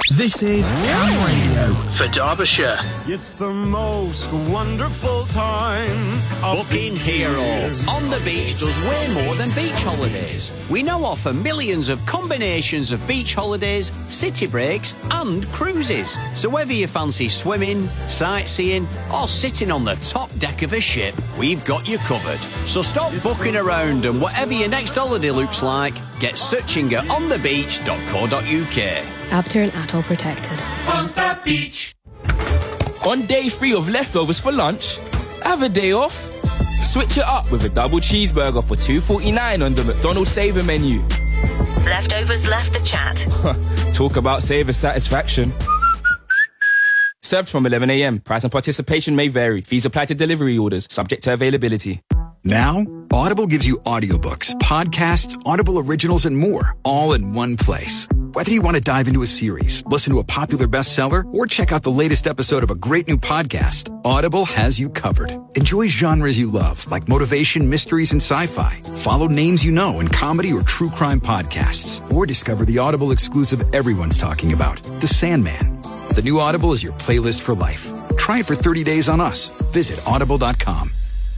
This is Cam Radio for Derbyshire. It's the most wonderful time. Booking Hero. On the Beach does way more than beach holidays. We now offer millions of combinations of beach holidays, city breaks and cruises. So whether you fancy swimming, sightseeing or sitting on the top deck of a ship, we've got you covered. So stop booking around and whatever your next holiday looks like, get searching at onthebeach.co.uk. After and Atoll protected. On the beach. On day 3 of leftovers for lunch, have a day off. Switch it up with a double cheeseburger for $2.49 on the McDonald's Saver menu. Leftovers left the chat. Talk about Saver satisfaction. Served from 11 a.m. Price and participation may vary. Fees apply to delivery orders, subject to availability. Now, Audible gives you audiobooks, podcasts, Audible originals, and more, all in one place. Whether you want to dive into a series, listen to a popular bestseller, or check out the latest episode of a great new podcast, Audible has you covered. Enjoy genres you love, like motivation, mysteries, and sci-fi. Follow names you know in comedy or true crime podcasts, or discover the Audible exclusive everyone's talking about, The Sandman. The new Audible is your playlist for life. Try it for 30 days on us. Visit audible.com.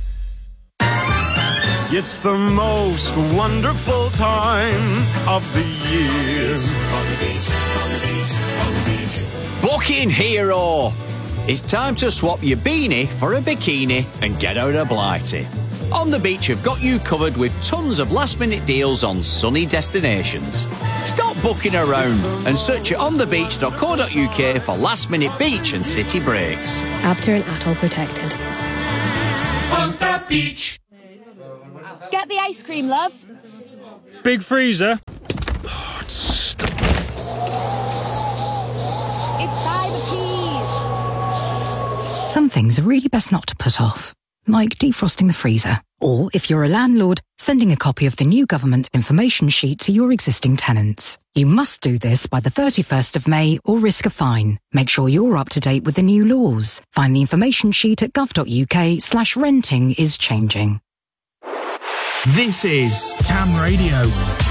It's the most wonderful time of the year. On the beach, on the beach, on the beach. Booking Hero. It's time to swap your beanie for a bikini and get out of Blighty. On the Beach have got you covered with tons of last-minute deals on sunny destinations. Stop booking around and search at onthebeach.co.uk for last-minute beach and city breaks. After and Atoll protected. On the beach. Get the ice cream, love. Big freezer. It's by the peas. Some things are really best not to put off, like defrosting the freezer. Or, if you're a landlord, sending a copy of the new government information sheet to your existing tenants. You must do this by the 31st of May or risk a fine. Make sure you're up to date with the new laws. Find the information sheet at gov.uk/renting is changing. This is Cam Radio.